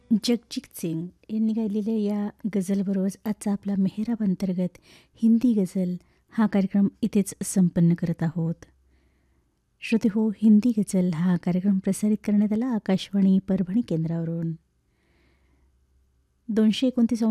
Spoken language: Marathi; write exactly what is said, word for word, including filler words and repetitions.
जगजीत सिंग यांनी गायलेल्या या गझलबरोबरच आजचा आपला मेहराब अंतर्गत हिंदी गझल हा कार्यक्रम इथेच संपन्न करत आहोत. श्रोते हो, हिंदी गझल हा कार्यक्रम प्रसारित करण्यात आला आकाशवाणी परभणी केंद्रावरून. दोनशे एकोणतीस